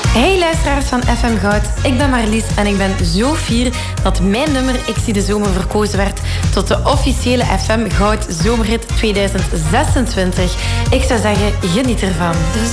Hey luisteraars van FM Goud, ik ben Marlies en ik ben zo fier dat mijn nummer Ik zie de zomer verkozen werd tot de officiële FM Goud Zomerhit 2026. Ik zou zeggen, geniet ervan.